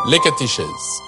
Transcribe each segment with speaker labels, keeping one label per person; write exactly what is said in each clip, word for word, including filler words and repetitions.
Speaker 1: Les catéchèses.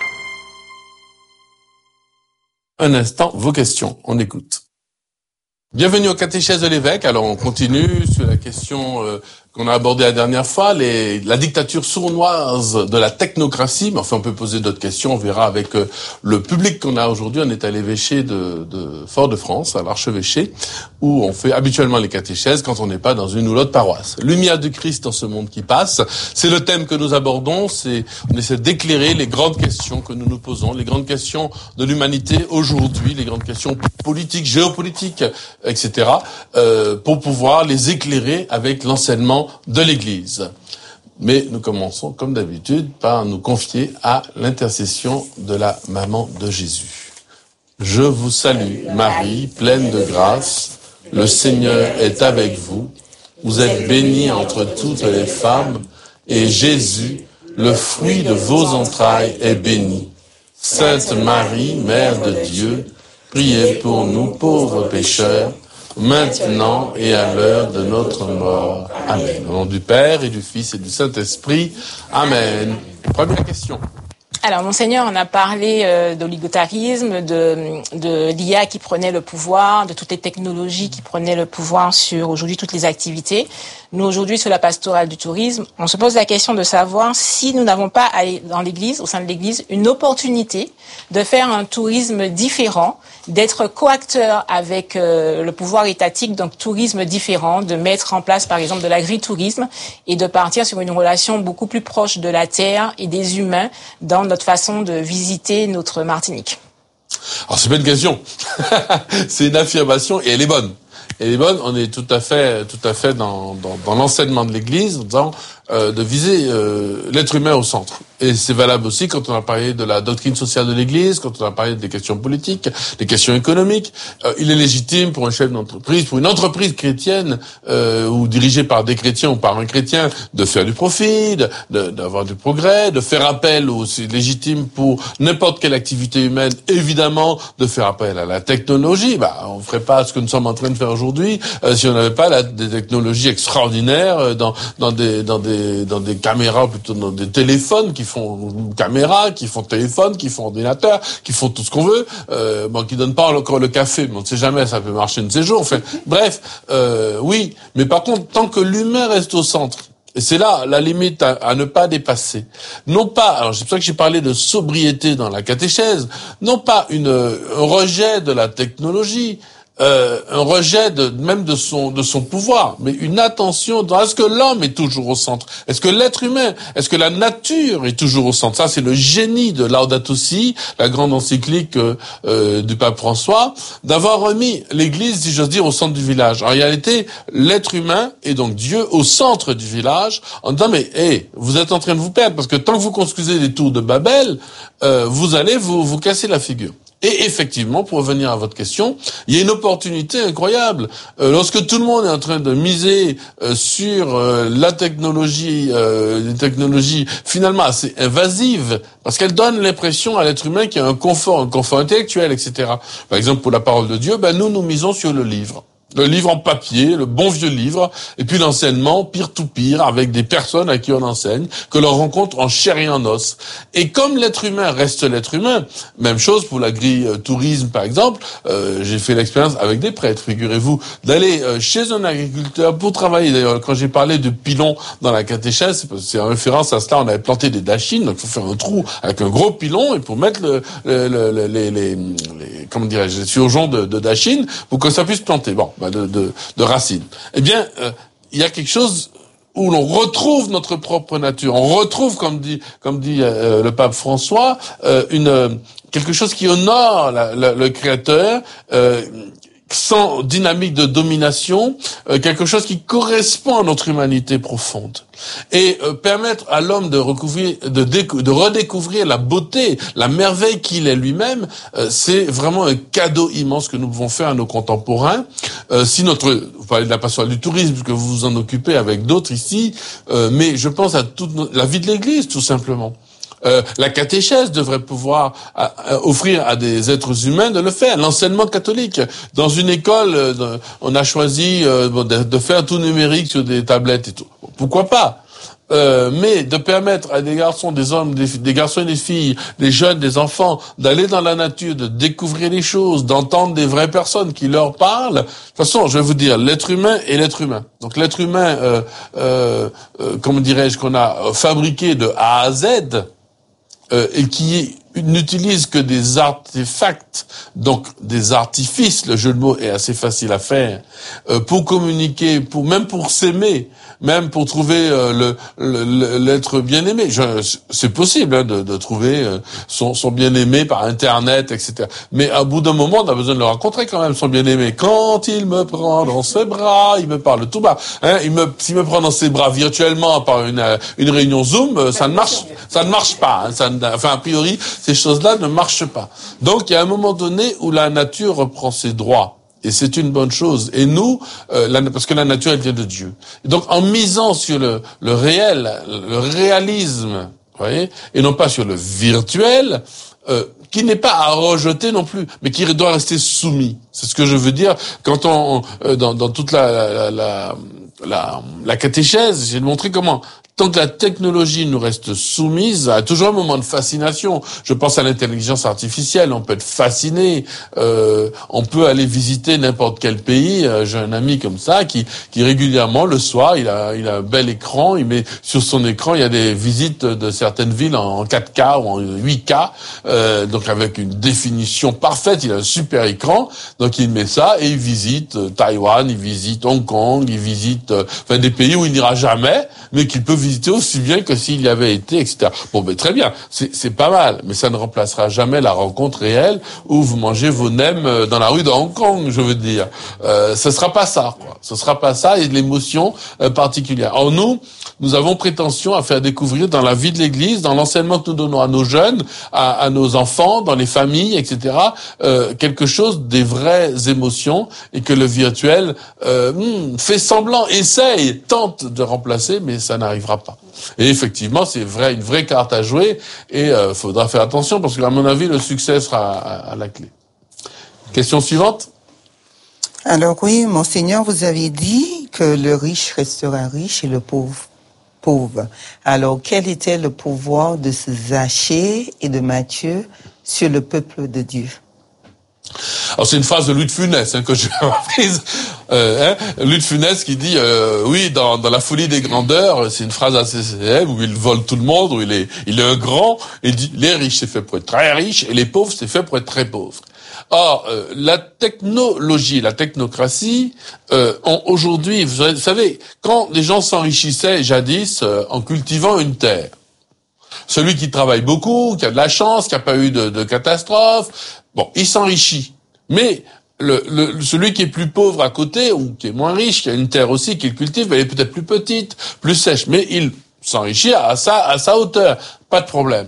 Speaker 1: Un instant, vos questions, on écoute. Bienvenue aux catéchèses de l'évêque. Alors on continue sur la question euh, qu'on a abordée la dernière fois, les, la dictature sournoise de la technocratie. Mais enfin, on peut poser d'autres questions. On verra avec euh, le public qu'on a aujourd'hui. On est à l'évêché de, de Fort-de-France, à l'archevêché, où on fait habituellement les catéchèses quand on n'est pas dans une ou l'autre paroisse. Lumière du Christ dans ce monde qui passe. C'est le thème que nous abordons. C'est, on essaie d'éclairer les grandes questions que nous nous posons, les grandes questions de l'humanité aujourd'hui, les grandes questions politiques, géopolitiques, et cetera, euh, pour pouvoir les éclairer avec l'enseignement de l'Église. Mais nous commençons, comme d'habitude, par nous confier à l'intercession de la maman de Jésus. Je vous salue, Marie, pleine de grâce, le Seigneur est avec vous. Vous êtes bénie entre toutes les femmes, et Jésus, le fruit de vos entrailles, est béni. Sainte Marie, Mère de Dieu, priez pour nous pauvres pécheurs, maintenant et à l'heure de notre mort. Amen. Au nom du Père et du Fils et du Saint-Esprit. Amen. Première question.
Speaker 2: Alors, Monseigneur, on a parlé euh, d'oligotarisme, de, de l'I A qui prenait le pouvoir, de toutes les technologies qui prenaient le pouvoir sur aujourd'hui toutes les activités. Nous, aujourd'hui, sur la pastorale du tourisme, on se pose la question de savoir si nous n'avons pas dans l'Église, au sein de l'Église, une opportunité de faire un tourisme différent, d'être coacteur avec euh, le pouvoir étatique, donc tourisme différent, de mettre en place, par exemple, de l'agritourisme et de partir sur une relation beaucoup plus proche de la terre et des humains dans notre façon de visiter notre Martinique.
Speaker 1: Alors, c'est pas une question. C'est une affirmation et elle est bonne. Elle est bonne. On est tout à fait, tout à fait dans, dans, dans l'enseignement de l'Église, en disant euh, de viser euh, l'être humain au centre. Et c'est valable aussi quand on a parlé de la doctrine sociale de l'Église, quand on a parlé des questions politiques, des questions économiques. Euh, il est légitime pour un chef d'entreprise, pour une entreprise chrétienne euh, ou dirigée par des chrétiens ou par un chrétien, de faire du profit, de, de, d'avoir du progrès, de faire appel, ou c'est légitime pour n'importe quelle activité humaine, évidemment, de faire appel à la technologie. Bah, on ferait pas ce que nous sommes en train de faire aujourd'hui euh, si on n'avait pas la, des technologies extraordinaires euh, dans, dans des dans des dans des caméras, plutôt dans des téléphones qui font caméra, qui font téléphone, qui font ordinateur, qui font tout ce qu'on veut, euh, bon, qui donnent pas encore le café, mais on ne sait jamais, ça peut marcher de ces jours. Enfin, bref, euh, oui, mais par contre, tant que l'humain reste au centre, et c'est là la limite à, à ne pas dépasser. Non pas, alors c'est pour ça que j'ai parlé de sobriété dans la catéchèse, non pas une un rejet de la technologie, Euh, un rejet de, même de son de son pouvoir, mais une attention dans est-ce que l'homme est toujours au centre, est-ce que l'être humain, est-ce que la nature est toujours au centre. Ça, c'est le génie de Laudato Si, la grande encyclique euh, euh, du pape François, d'avoir remis l'Église, si j'ose dire, au centre du village. En réalité, l'être humain est donc Dieu au centre du village, en disant mais hey, vous êtes en train de vous perdre, parce que tant que vous construisez des tours de Babel, euh, vous allez vous vous casser la figure. Et effectivement, pour revenir à votre question, il y a une opportunité incroyable. Euh, lorsque tout le monde est en train de miser euh, sur euh, la technologie, euh, une technologie finalement assez invasive, parce qu'elle donne l'impression à l'être humain qu'il y a un confort, un confort intellectuel, et cetera. Par exemple, pour la parole de Dieu, ben nous, nous misons sur le livre. Le livre en papier, le bon vieux livre, et puis l'enseignement peer-to-peer avec des personnes à qui on enseigne, que l'on rencontre en chair et en os. Et comme l'être humain reste l'être humain, même chose pour l'agri-tourisme par exemple, euh, j'ai fait l'expérience avec des prêtres, figurez-vous, d'aller euh, chez un agriculteur pour travailler. D'ailleurs, quand j'ai parlé de pilon dans la catéchèse, c'est, parce que c'est en référence à cela, on avait planté des dachines, donc il faut faire un trou avec un gros pilon, et pour mettre le, le, le, le les, les, les, comment dirais-je, les surgeons de, de dachines, pour que ça puisse planter. Bon, De, de, de racines. Eh bien, euh, il y a quelque chose où l'on retrouve notre propre nature. On retrouve, comme dit, comme dit euh, le pape François, euh, une euh, quelque chose qui honore la, la, le Créateur. Euh, sans dynamique de domination, euh, quelque chose qui correspond à notre humanité profonde. Et euh, permettre à l'homme de recouvrir, de, décou- de redécouvrir la beauté, la merveille qu'il est lui-même, euh, c'est vraiment un cadeau immense que nous pouvons faire à nos contemporains. Euh, si notre, vous parlez de la pastorale du tourisme, que vous vous en occupez avec d'autres ici, euh, mais je pense à toute no- la vie de l'Église, tout simplement. Euh, la catéchèse devrait pouvoir à, à offrir à des êtres humains de le faire. L'enseignement catholique. Dans une école, euh, de, on a choisi euh, de, de faire tout numérique sur des tablettes et tout. Pourquoi pas ? Euh, mais de permettre à des garçons, des hommes, des, des garçons et des filles, des jeunes, des enfants, d'aller dans la nature, de découvrir les choses, d'entendre des vraies personnes qui leur parlent. De toute façon, je vais vous dire, l'être humain est l'être humain. Donc l'être humain, euh, euh, euh, comment dirais-je, qu'on a fabriqué de A à Z, euh, et qui n'utilise que des artefacts, donc des artifices, le jeu de mots est assez facile à faire, euh, pour communiquer, pour même pour s'aimer, même pour trouver euh, le, le, l'être bien-aimé. Je, c'est possible hein, de, de trouver euh, son, son bien-aimé par Internet, et cetera. Mais à bout d'un moment, on a besoin de le rencontrer quand même, son bien-aimé. Quand il me prend dans ses bras, il me parle tout bas. Hein, il me, s'il me prend dans ses bras virtuellement par une, une réunion Zoom, ça ne marche, ça ne marche pas. Hein, ça ne, enfin, a priori, ces choses-là ne marchent pas. Donc, il y a un moment donné où la nature reprend ses droits. Et c'est une bonne chose. Et nous, euh, la, parce que la nature, elle vient de Dieu. Et donc, en misant sur le, le réel, le réalisme, vous voyez, et non pas sur le virtuel, euh, qui n'est pas à rejeter non plus, mais qui doit rester soumis. C'est ce que je veux dire quand on, euh, dans, dans toute la, la, la, la, la catéchèse, j'ai montré comment. Tant que la technologie nous reste soumise, à toujours un moment de fascination. Je pense à l'intelligence artificielle, on peut être fasciné, euh, on peut aller visiter n'importe quel pays. Euh, j'ai un ami comme ça qui, qui régulièrement le soir, il a, il a un bel écran, il met sur son écran, il y a des visites de certaines villes en quatre K ou en huit K, euh, donc avec une définition parfaite. Il a un super écran, donc il met ça et il visite euh, Taïwan, il visite Hong Kong, il visite, euh, enfin des pays où il n'ira jamais, mais qu'il peut visiter aussi bien que s'il y avait été, et cetera. Bon, ben très bien, c'est, c'est pas mal, mais ça ne remplacera jamais la rencontre réelle où vous mangez vos nems dans la rue de Hong Kong, je veux dire. Euh, ce sera pas ça, quoi. Ce sera pas ça et de l'émotion euh, particulière. Or nous, nous avons prétention à faire découvrir dans la vie de l'Église, dans l'enseignement que nous donnons à nos jeunes, à, à nos enfants, dans les familles, et cetera, euh, quelque chose des vraies émotions et que le virtuel euh, hmm, fait semblant, essaye, tente de remplacer, mais ça n'arrivera pas. Et effectivement, c'est vrai, une vraie carte à jouer et euh, faudra faire attention parce qu'à mon avis, le succès sera à, à la clé. Question suivante.
Speaker 3: Alors oui, Monseigneur, vous avez dit que le riche restera riche et le pauvre pauvre. Alors, quel était le pouvoir de Zachée et de Matthieu sur le peuple de Dieu?
Speaker 1: Alors c'est une phrase de Louis de Funès hein, que j'ai reprise. Euh, hein, Louis de Funès qui dit euh, oui dans, dans la folie des grandeurs, c'est une phrase assez célèbre où il vole tout le monde, où il est il est un grand. Et il dit les riches c'est fait pour être très riches et les pauvres c'est fait pour être très pauvres. Or euh, la technologie, la technocratie euh, ont aujourd'hui, vous savez, quand les gens s'enrichissaient jadis euh, en cultivant une terre. Celui qui travaille beaucoup, qui a de la chance, qui n'a pas eu de, de catastrophe, bon, il s'enrichit. Mais le, le, celui qui est plus pauvre à côté, ou qui est moins riche, qui a une terre aussi qu'il cultive, elle est peut-être plus petite, plus sèche, mais il s'enrichit à sa, à sa hauteur. Pas de problème.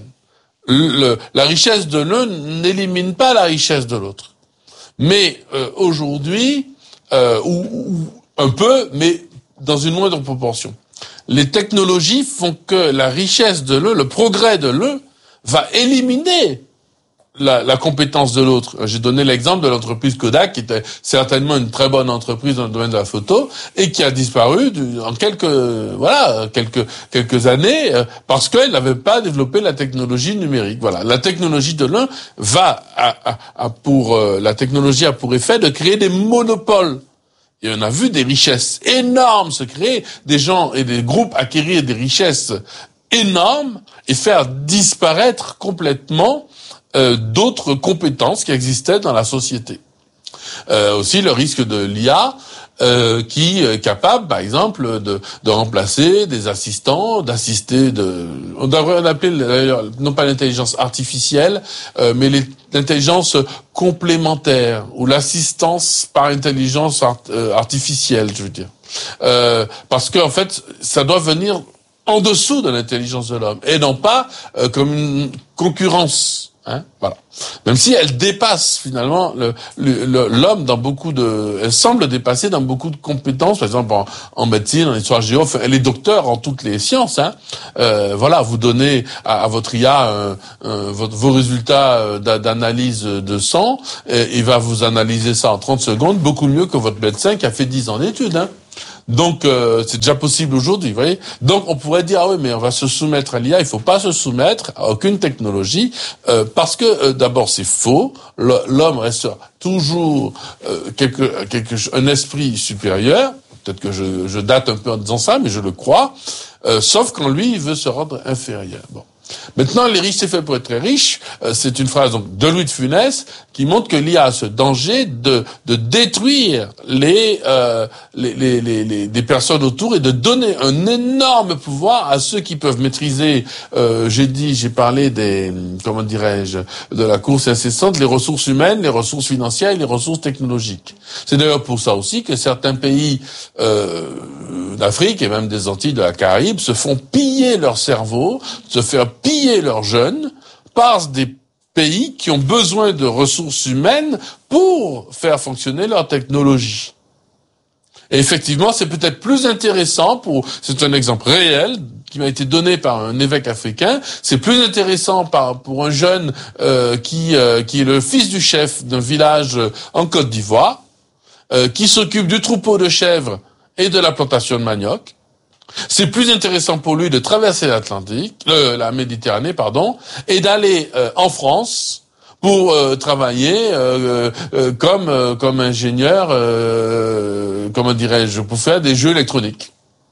Speaker 1: Le, la richesse de l'un n'élimine pas la richesse de l'autre. Mais euh, aujourd'hui, euh, ou, ou un peu, mais dans une moindre proportion. Les technologies font que la richesse de l'un, le progrès de l'un, va éliminer la, la compétence de l'autre. J'ai donné l'exemple de l'entreprise Kodak, qui était certainement une très bonne entreprise dans le domaine de la photo, et qui a disparu en quelques, voilà, quelques, quelques années, parce qu'elle n'avait pas développé la technologie numérique. Voilà. La technologie de l'un va, à, à, à pour, la technologie a pour effet de créer des monopoles. Et on a vu des richesses énormes se créer, des gens et des groupes acquérir des richesses énormes et faire disparaître complètement euh, d'autres compétences qui existaient dans la société. Euh, aussi le risque de l'I A euh, qui est capable, par exemple, de, de remplacer des assistants, d'assister de... On devrait l'appeler, d'ailleurs, non pas l'intelligence artificielle, euh, mais l'intelligence complémentaire ou l'assistance par intelligence art, euh, artificielle, je veux dire. Euh, parce que en fait, ça doit venir en dessous de l'intelligence de l'homme et non pas euh, comme une concurrence. Hein, voilà. Même si elle dépasse finalement le, le, l'homme dans beaucoup de, elle semble dépasser dans beaucoup de compétences, par exemple en, en médecine, en histoire géo, elle est docteur en toutes les sciences. Hein. Euh, voilà, vous donnez à, à votre I A euh, euh, votre, vos résultats d'analyse de sang, et il va vous analyser ça en trente secondes, beaucoup mieux que votre médecin qui a fait dix ans d'études. Hein. Donc euh, c'est déjà possible aujourd'hui, vous voyez. Donc on pourrait dire ah oui, mais on va se soumettre à l'I A. Il faut pas se soumettre à aucune technologie euh, parce que euh, d'abord c'est faux. L'homme restera toujours euh, quelque, quelque un esprit supérieur. Peut-être que je, je date un peu en disant ça, mais je le crois. Euh, sauf quand lui il veut se rendre inférieur. Bon. Maintenant, les riches, c'est fait pour être très riches. Euh, c'est une phrase donc de Louis de Funès qui montre que l'I A a ce danger de de détruire les, euh, les, les les les des personnes autour et de donner un énorme pouvoir à ceux qui peuvent maîtriser. Euh, j'ai dit, j'ai parlé des comment dirais-je de la course incessante, les ressources humaines, les ressources financières et les ressources technologiques. C'est d'ailleurs pour ça aussi que certains pays euh, d'Afrique et même des Antilles, de la Caraïbe, se font piller leur cerveau, se faire piller leurs jeunes par des pays qui ont besoin de ressources humaines pour faire fonctionner leur technologie. Et effectivement, c'est peut-être plus intéressant pour, c'est un exemple réel qui m'a été donné par un évêque africain, c'est plus intéressant par, pour un jeune euh, qui, euh, qui est le fils du chef d'un village en Côte d'Ivoire, euh, qui s'occupe du troupeau de chèvres et de la plantation de manioc. C'est plus intéressant pour lui de traverser l'Atlantique, euh, la Méditerranée, pardon, et d'aller euh, en France pour euh, travailler euh, euh, comme euh, comme ingénieur, euh, comment dirais-je, pour faire des jeux électroniques.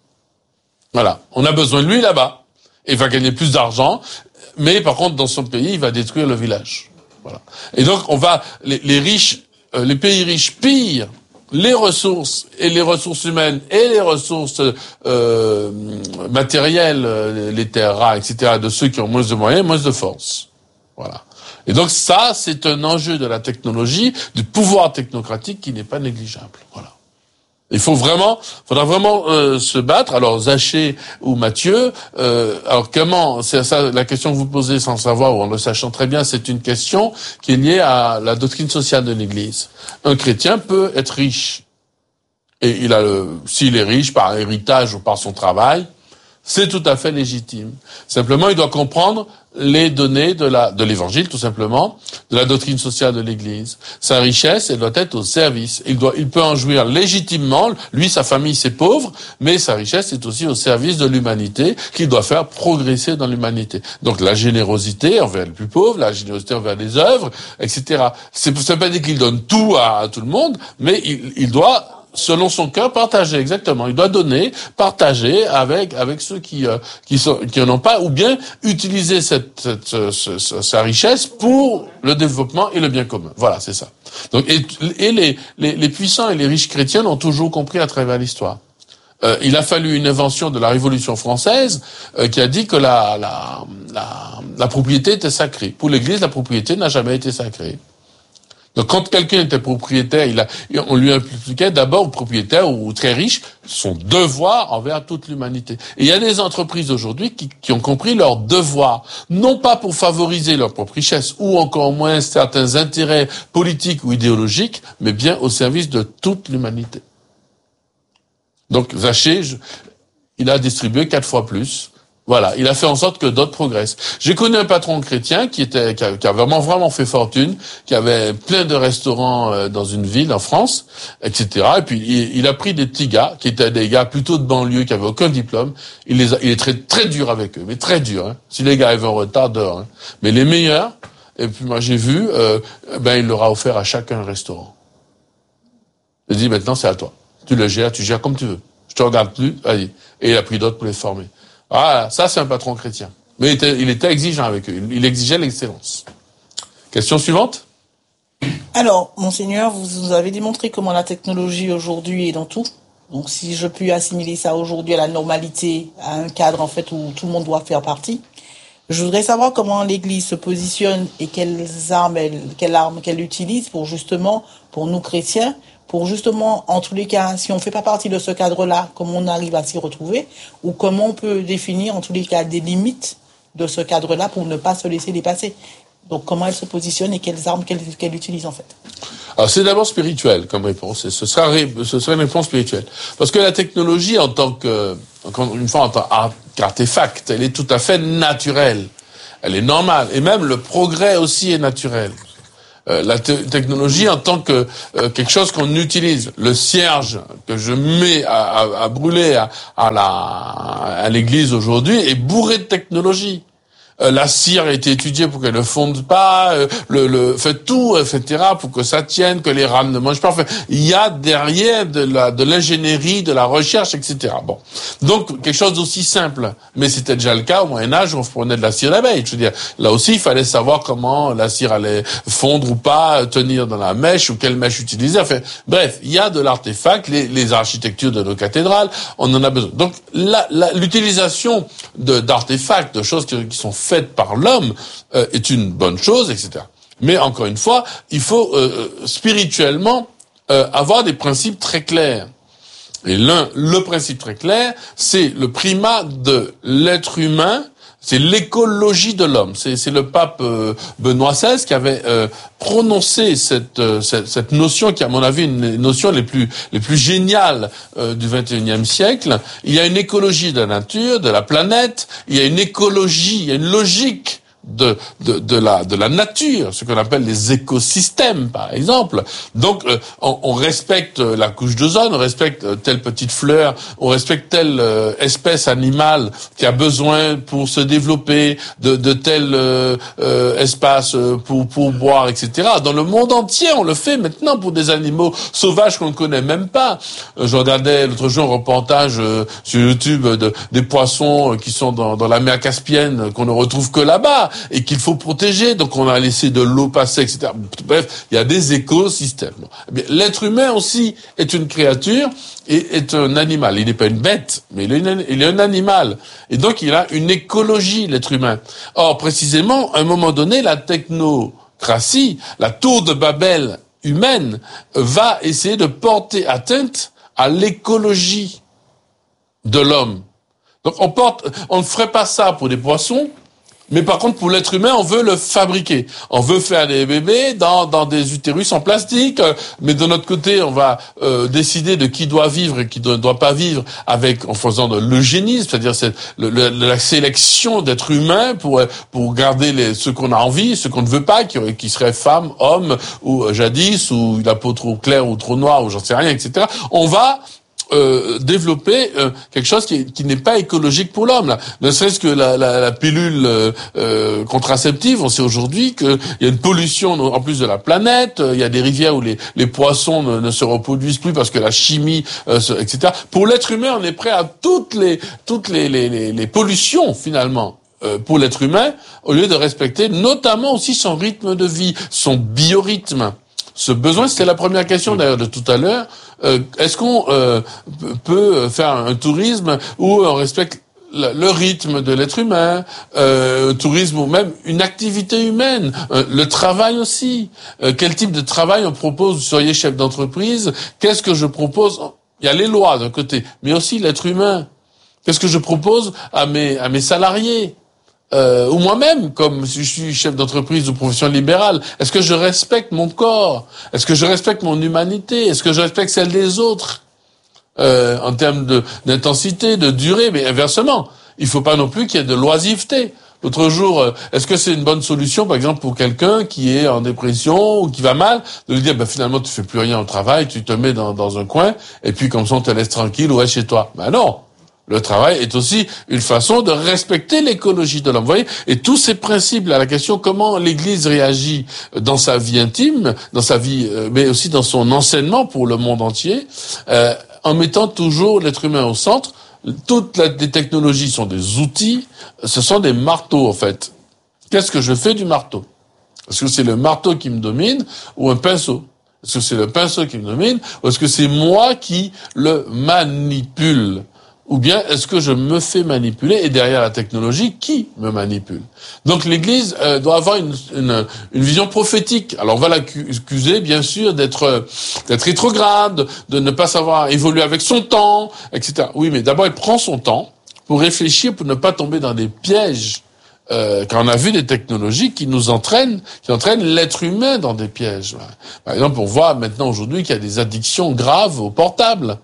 Speaker 1: Voilà, on a besoin de lui là-bas. Il va gagner plus d'argent, mais par contre dans son pays, il va détruire le village. Voilà. Et donc on va les, les riches, euh, les pays riches pillent les ressources et les ressources humaines et les ressources euh, matérielles, les terres rares, et cetera, de ceux qui ont moins de moyens, moins de force. Voilà. Et donc ça, c'est un enjeu de la technologie, du pouvoir technocratique qui n'est pas négligeable. Voilà. Il faut vraiment, faudra vraiment euh, se battre. Alors Zaché ou Mathieu, euh, alors comment, c'est ça la question que vous posez sans savoir ou en le sachant très bien, c'est une question qui est liée à la doctrine sociale de l'Église. Un chrétien peut être riche et il a, le, s'il est riche par héritage ou par son travail, c'est tout à fait légitime. Simplement, il doit comprendre les données de la de l'Évangile, tout simplement, de la doctrine sociale de l'Église. Sa richesse, elle doit être au service. Il doit, il peut en jouir légitimement. Lui, sa famille, c'est pauvre, mais sa richesse est aussi au service de l'humanité, qu'il doit faire progresser dans l'humanité. Donc, la générosité envers les plus pauvres, la générosité envers les œuvres, et cetera. C'est, ça veut pas dire qu'il donne tout à, à tout le monde, mais il, il doit, selon son cœur, partager, exactement. Il doit donner, partager avec avec ceux qui euh, qui sont qui en ont pas, ou bien utiliser cette, cette, cette, cette sa richesse pour le développement et le bien commun. Voilà, c'est ça. Donc et, et les, les les puissants et les riches chrétiens l'ont toujours compris à travers l'histoire. Euh, il a fallu une invention de la Révolution française euh, qui a dit que la la la la propriété était sacrée. Pour l'Église, la propriété n'a jamais été sacrée. Donc, quand quelqu'un était propriétaire, il a, on lui impliquait d'abord, propriétaire ou très riche, son devoir envers toute l'humanité. Et il y a des entreprises aujourd'hui qui, qui ont compris leur devoir, non pas pour favoriser leur propre richesse, ou encore moins certains intérêts politiques ou idéologiques, mais bien au service de toute l'humanité. Donc, Zaché, je, il a distribué quatre fois plus. Voilà, il a fait en sorte que d'autres progressent. J'ai connu un patron chrétien qui était qui a, qui a vraiment vraiment fait fortune, qui avait plein de restaurants euh, dans une ville en France, et cetera. Et puis il, il a pris des petits gars qui étaient des gars plutôt de banlieue, qui avaient aucun diplôme. Il les a, il est très très dur avec eux, mais très dur. Hein. Si les gars arrivent en retard, dehors. Hein. Mais les meilleurs. Et puis moi j'ai vu, euh, ben il leur a offert à chacun un restaurant. Il a dit maintenant c'est à toi. Tu le gères, tu gères comme tu veux. Je te regarde plus. Allez. Et il a pris d'autres pour les former. Ah, ça c'est un patron chrétien. Mais il était, il était exigeant avec eux. Il exigeait l'excellence. Question suivante.
Speaker 4: Alors, Monseigneur, vous nous avez démontré comment la technologie aujourd'hui est dans tout. Donc, si je puis assimiler ça aujourd'hui à la normalité, à un cadre en fait où tout le monde doit faire partie, je voudrais savoir comment l'Église se positionne et quelles armes elle, quelles armes qu'elle utilise pour justement, pour nous chrétiens, pour justement, en tous les cas, si on ne fait pas partie de ce cadre-là, comment on arrive à s'y retrouver, ou comment on peut définir, en tous les cas, des limites de ce cadre-là pour ne pas se laisser dépasser. Donc, comment elle se positionne et quelles armes qu'elle, qu'elle utilise, en fait.
Speaker 1: Alors, c'est d'abord spirituel comme réponse, et ce sera, ce sera une réponse spirituelle. Parce que la technologie, en tant que, encore une fois, en tant qu'artefact, elle est tout à fait naturelle. Elle est normale. Et même le progrès aussi est naturel. euh, la te- technologie en tant que euh, quelque chose qu'on utilise. Le cierge que je mets à, à, à brûler à, à la à l'église aujourd'hui est bourré de technologie. Euh, la cire a été étudiée pour qu'elle ne fonde pas, euh, le, le fait tout, et cetera, pour que ça tienne, que les rames ne mangent pas. Enfin, il y a derrière de la de l'ingénierie, de la recherche, et cetera. Bon, donc quelque chose d'aussi simple, mais c'était déjà le cas au Moyen Âge, on prenait de la cire d'abeille. Je veux dire, là aussi, il fallait savoir comment la cire allait fondre ou pas, tenir dans la mèche ou quelle mèche utiliser. Enfin, bref, il y a de l'artefact, les, les architectures de nos cathédrales, on en a besoin. Donc, la, la, l'utilisation de d'artefacts, de choses qui, qui sont faite par l'homme euh, est une bonne chose, et cetera. Mais encore une fois, il faut euh, spirituellement euh, avoir des principes très clairs. Et l'un, le principe très clair, c'est le primat de l'être humain, c'est l'écologie de l'homme. C'est, c'est le pape euh, Benoît seize qui avait euh, prononcé cette, euh, cette cette notion qui, à mon avis, est une des notions les plus les plus géniales euh, du vingt et unième siècle. Il y a une écologie de la nature, de la planète. Il y a une écologie, il y a une logique de de de la de la nature, ce qu'on appelle les écosystèmes par exemple. Donc euh, on, on respecte la couche d'ozone, on respecte telle petite fleur, on respecte telle euh, espèce animale qui a besoin pour se développer de de tel euh, euh, espace pour pour boire, et cetera. Dans le monde entier, on le fait maintenant pour des animaux sauvages qu'on ne connaît même pas. Euh, je regardais l'autre jour un reportage euh, sur YouTube de des poissons qui sont dans dans la mer Caspienne qu'on ne retrouve que là-bas et qu'il faut protéger, donc on a laissé de l'eau passer, et cetera. Bref, il y a des écosystèmes. Bon. Eh bien, l'être humain aussi est une créature et est un animal. Il n'est pas une bête, mais il est, une, il est un animal. Et donc, il a une écologie, l'être humain. Or, précisément, à un moment donné, la technocratie, la tour de Babel humaine, va essayer de porter atteinte à l'écologie de l'homme. Donc, on porte, on ne ferait pas ça pour des poissons. Mais par contre, pour l'être humain, on veut le fabriquer. On veut faire des bébés dans dans des utérus en plastique. Mais de notre côté, on va euh, décider de qui doit vivre et qui ne doit pas vivre avec en faisant de l'eugénisme, c'est-à-dire c'est le, le, la sélection d'êtres humains pour pour garder les ceux qu'on a envie, ceux qu'on ne veut pas, qui qui seraient femmes, hommes ou euh, jadis ou la peau trop claire ou trop noire ou j'en sais rien, et cetera. On va Euh, développer euh, quelque chose qui, qui n'est pas écologique pour l'homme. Là. Ne serait-ce que la, la, la pilule euh, euh, contraceptive, on sait aujourd'hui qu'il y a une pollution en plus de la planète, il y a des rivières où les, les poissons ne, ne se reproduisent plus parce que la chimie, euh, se, et cetera. Pour l'être humain, on est prêt à toutes les toutes les, les, les, les pollutions finalement. Euh, pour l'être humain, au lieu de respecter notamment aussi son rythme de vie, son biorhythme. Ce besoin, c'était la première question d'ailleurs de tout à l'heure. Euh, est-ce qu'on euh, peut faire un tourisme où on respecte le, le rythme de l'être humain, euh, un tourisme ou même une activité humaine, euh, le travail aussi. Euh, quel type de travail on propose? Vous seriez chef d'entreprise. Qu'est-ce que je propose? Il y a les lois d'un côté, mais aussi l'être humain. Qu'est-ce que je propose à mes à mes salariés? Euh, ou moi-même, comme si je suis chef d'entreprise ou profession libérale, est-ce que je respecte mon corps? Est-ce que je respecte mon humanité? Est-ce que je respecte celle des autres euh, en termes de, d'intensité, de durée? Mais inversement, il faut pas non plus qu'il y ait de l'oisiveté. L'autre jour, euh, est-ce que c'est une bonne solution, par exemple, pour quelqu'un qui est en dépression ou qui va mal, de lui dire, ben, finalement, tu fais plus rien au travail, tu te mets dans, dans un coin, et puis comme ça, on te laisse tranquille ou ouais, chez toi. Ben non. Le travail est aussi une façon de respecter l'écologie de l'homme. Vous voyez, et tous ces principes, à la question comment l'Église réagit dans sa vie intime, dans sa vie, mais aussi dans son enseignement pour le monde entier, euh, en mettant toujours l'être humain au centre. Toutes les technologies sont des outils, ce sont des marteaux en fait. Qu'est-ce que je fais du marteau? Est-ce que c'est le marteau qui me domine ou un pinceau? Est-ce que c'est le pinceau qui me domine ou est-ce que c'est moi qui le manipule? Ou bien est-ce que je me fais manipuler et derrière la technologie, qui me manipule? Donc l'Église euh, doit avoir une, une, une vision prophétique. Alors on va l'accuser bien sûr d'être d'être rétrograde, de ne pas savoir évoluer avec son temps, et cetera. Oui, mais d'abord elle prend son temps pour réfléchir, pour ne pas tomber dans des pièges. Euh, quand on a vu des technologies qui nous entraînent, qui entraînent l'être humain dans des pièges. Par exemple, on voit maintenant aujourd'hui qu'il y a des addictions graves au portable.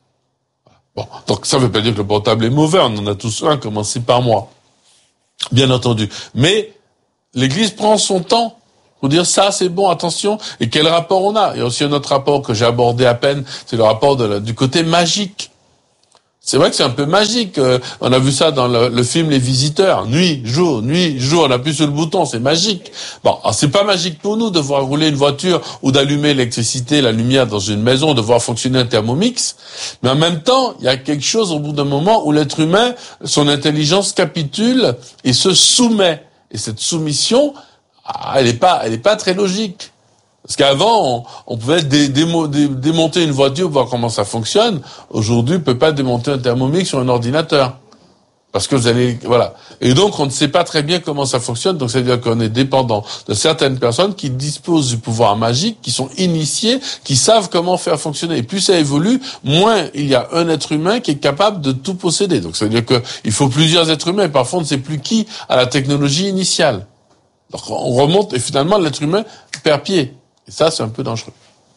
Speaker 1: Bon, donc ça veut pas dire que le portable est mauvais, on en a tous un, commencez par moi. Bien entendu. Mais l'Église prend son temps pour dire ça c'est bon, attention. Et quel rapport on a? Il y a aussi un autre rapport que j'ai abordé à peine, c'est le rapport de la, du côté magique. C'est vrai que c'est un peu magique. Euh, on a vu ça dans le, le film Les Visiteurs. Nuit, jour, nuit, jour. On appuie sur le bouton, c'est magique. Bon, alors c'est pas magique pour nous de voir rouler une voiture ou d'allumer l'électricité, la lumière dans une maison, de voir fonctionner un thermomix. Mais en même temps, il y a quelque chose au bout d'un moment où l'être humain, son intelligence capitule et se soumet. Et cette soumission, elle est pas, elle est pas très logique. Parce qu'avant, on, on pouvait dé, démo, dé, démonter une voiture pour voir comment ça fonctionne. Aujourd'hui, on peut pas démonter un thermomix sur un ordinateur. Parce que vous allez, voilà. Et donc, on ne sait pas très bien comment ça fonctionne. Donc, ça veut dire qu'on est dépendant de certaines personnes qui disposent du pouvoir magique, qui sont initiés, qui savent comment faire fonctionner. Et plus ça évolue, moins il y a un être humain qui est capable de tout posséder. Donc, ça veut dire qu'il faut plusieurs êtres humains. Et parfois, on ne sait plus qui a la technologie initiale. Donc, on remonte et finalement, l'être humain perd pied. Et ça, c'est un peu dangereux.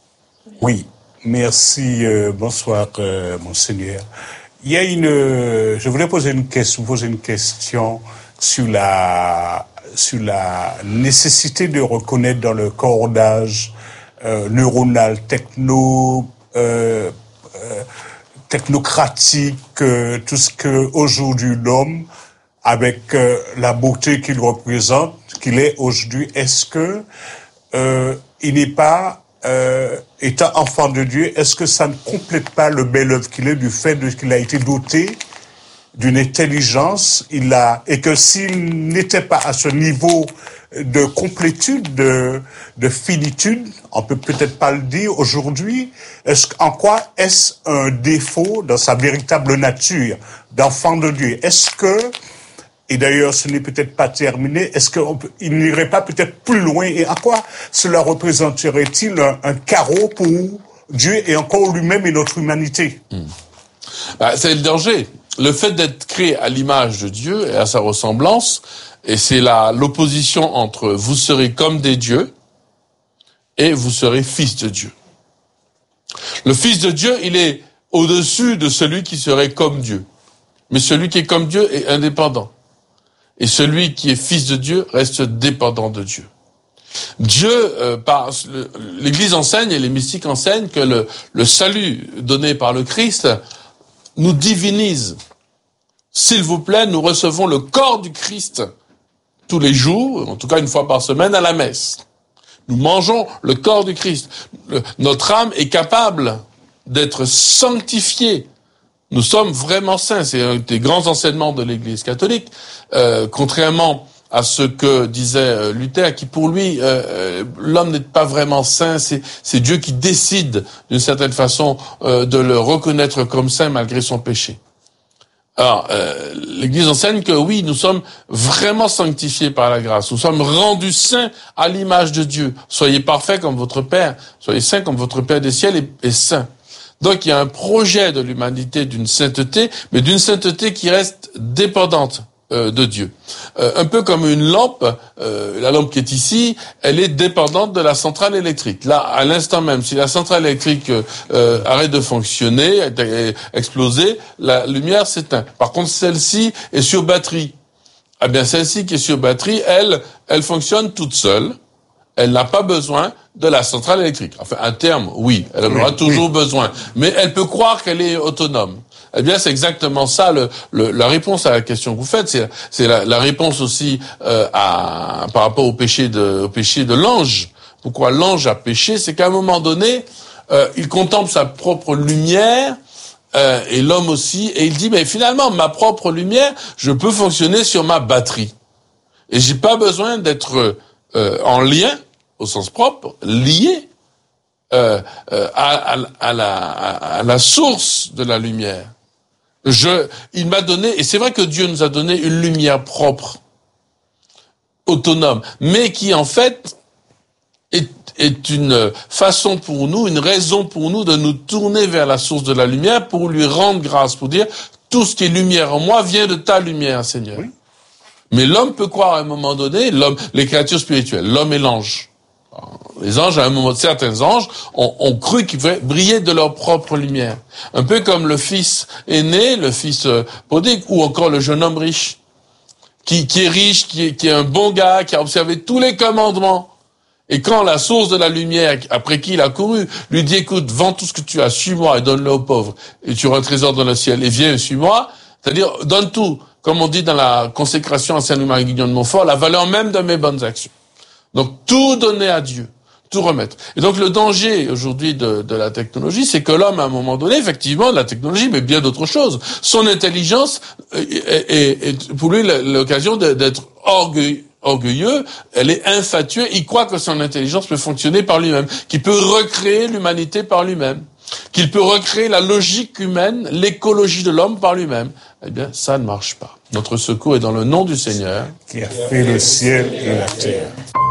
Speaker 5: Oui, merci. Euh, bonsoir, euh, monseigneur. Il y a une. Euh, je voulais poser une question, poser une question sur la sur la nécessité de reconnaître dans le cordage euh, neuronal techno euh, euh, technocratique euh, tout ce que aujourd'hui l'homme, avec euh, la beauté qu'il représente, qu'il est aujourd'hui, est-ce que euh, il n'est pas, euh, étant enfant de Dieu, est-ce que ça ne complète pas le bel œuvre qu'il est du fait de, qu'il a été doté d'une intelligence, il a, et que s'il n'était pas à ce niveau de complétude, de, de finitude, on peut peut-être pas le dire aujourd'hui, est-ce, en quoi est-ce un défaut dans sa véritable nature d'enfant de Dieu? Est-ce que, et d'ailleurs, ce n'est peut-être pas terminé. Est-ce qu'il n'irait pas peut-être plus loin? Et à quoi cela représenterait-il un, un carreau pour Dieu et encore lui-même et notre humanité?
Speaker 1: Mmh. Bah, c'est le danger. Le fait d'être créé à l'image de Dieu et à sa ressemblance, et c'est la, l'opposition entre vous serez comme des dieux et vous serez fils de Dieu. Le fils de Dieu, il est au-dessus de celui qui serait comme Dieu. Mais celui qui est comme Dieu est indépendant. Et celui qui est fils de Dieu reste dépendant de Dieu. Dieu, euh, par, le, l'Église enseigne et les mystiques enseignent que le, le salut donné par le Christ nous divinise. S'il vous plaît, nous recevons le corps du Christ tous les jours, en tout cas une fois par semaine à la messe. Nous mangeons le corps du Christ. Le, notre âme est capable d'être sanctifiée. Nous sommes vraiment saints. C'est un des grands enseignements de l'Église catholique, euh, contrairement à ce que disait euh, Luther, qui pour lui, euh, l'homme n'est pas vraiment saint, c'est, c'est Dieu qui décide d'une certaine façon euh, de le reconnaître comme saint malgré son péché. Alors, euh, l'Église enseigne que oui, nous sommes vraiment sanctifiés par la grâce. Nous sommes rendus saints à l'image de Dieu. Soyez parfaits comme votre Père, soyez saints comme votre Père des ciels est, est saint. Donc il y a un projet de l'humanité d'une sainteté, mais d'une sainteté qui reste dépendante euh, de Dieu. Euh, un peu comme une lampe, euh, la lampe qui est ici, elle est dépendante de la centrale électrique. Là, à l'instant même, si la centrale électrique euh, arrête de fonctionner, est, est explosée, la lumière s'éteint. Par contre, celle-ci est sur batterie. Eh bien, celle-ci qui est sur batterie, elle, elle fonctionne toute seule. Elle n'a pas besoin de la centrale électrique. Enfin, à terme, oui, elle en aura toujours besoin. Mais elle peut croire qu'elle est autonome. Eh bien, c'est exactement ça, le, le, la réponse à la question que vous faites. C'est, c'est la, la réponse aussi euh, à, par rapport au péché de, au péché de l'ange. Pourquoi l'ange a péché? C'est qu'à un moment donné, euh, il contemple sa propre lumière, euh, et l'homme aussi, et il dit, mais finalement, ma propre lumière, je peux fonctionner sur ma batterie. Et j'ai pas besoin d'être euh, en lien, au sens propre, lié euh, euh, à, à, à, la, à la source de la lumière. Je, il m'a donné, et c'est vrai que Dieu nous a donné une lumière propre, autonome, mais qui en fait est, est une façon pour nous, une raison pour nous de nous tourner vers la source de la lumière pour lui rendre grâce, pour dire tout ce qui est lumière en moi vient de ta lumière, Seigneur. Oui. Mais l'homme peut croire à un moment donné, l'homme, les créatures spirituelles, l'homme et l'ange. Les anges, à un moment, certains anges ont, ont cru qu'ils pouvaient briller de leur propre lumière. Un peu comme le fils aîné, le fils prodigue, ou encore le jeune homme riche, qui, qui est riche, qui est, qui est un bon gars, qui a observé tous les commandements. Et quand la source de la lumière, après qui il a couru, lui dit, écoute, vends tout ce que tu as, suis-moi et donne-le aux pauvres, et tu auras un trésor dans le ciel, et viens, suis-moi, c'est-à-dire, donne tout, comme on dit dans la consécration à Saint-Louis Guignon de Montfort, la valeur même de mes bonnes actions. Donc, tout donner à Dieu, tout remettre. Et donc, le danger, aujourd'hui, de, de la technologie, c'est que l'homme, à un moment donné, effectivement, de la technologie, mais bien d'autres choses, son intelligence est, est, est pour lui l'occasion d'être orgueilleux, orgueilleux, elle est infatuée, il croit que son intelligence peut fonctionner par lui-même, qu'il peut recréer l'humanité par lui-même, qu'il peut recréer la logique humaine, l'écologie de l'homme par lui-même. Eh bien, ça ne marche pas. Notre secours est dans le nom du Seigneur,
Speaker 5: qui a fait le ciel et la terre.